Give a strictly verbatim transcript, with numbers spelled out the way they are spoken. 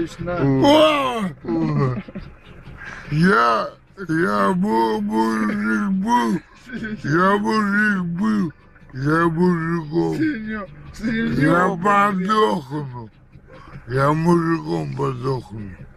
Витальевич, на. О! Я, я был, мужик был, я мужик был, я мужиком, Синё, я подохну, я мужиком подохну.